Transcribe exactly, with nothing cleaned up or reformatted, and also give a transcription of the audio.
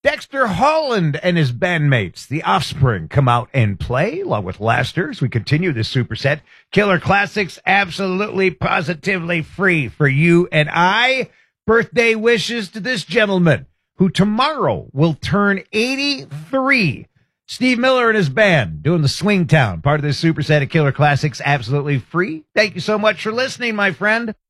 Dexter Holland and his bandmates, The Offspring, come out and play along with Laster as we continue this superset. Killer Classics, absolutely, positively free for you and I. Birthday wishes to this gentleman who tomorrow will turn eighty-three. Steve Miller and his band doing the Swing Town, part of this superset of Killer Classics, absolutely free. Thank you so much for listening, my friend.